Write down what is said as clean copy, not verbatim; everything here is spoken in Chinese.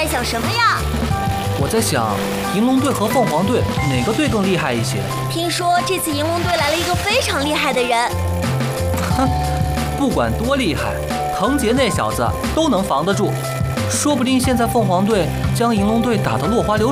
在想什么呀？ 我在想，银龙队和凤凰队哪个队更厉害一些？ 听说这次银龙队来了一个非常厉害的人。 哼，不管多厉害，藤杰那小子都能防得住。说不定现在凤凰队将银龙队打得落花流水。